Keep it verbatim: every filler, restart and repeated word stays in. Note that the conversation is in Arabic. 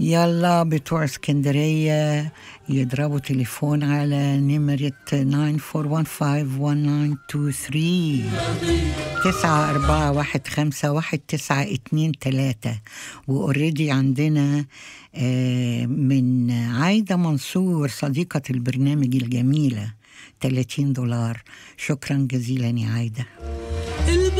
يلا بتوع اسكندرية يضربوا تليفون على نمرة تسعة أربعة واحد خمسة واحد تسعة اتنين ثلاثة تسعة أربعة واحد خمسة واحد تسعة اتنين تلاتة. وأوريدي عندنا من عايدة منصور صديقة البرنامج الجميلة ثلاثين دولار. شكرا جزيلا يا عايدة.